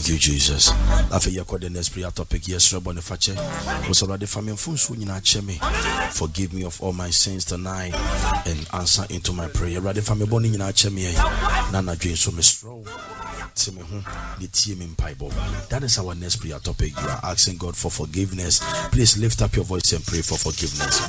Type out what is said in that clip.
Thank you, Jesus. I feel you're the next prayer topic. Yes, Rabbi Fache. Was already family phone soon in me. Forgive me of all my sins tonight and answer into my prayer. Rather family bonding in me. Nana Jane so strong. That is our next prayer topic. You are asking God for forgiveness. Please lift up your voice and pray for forgiveness.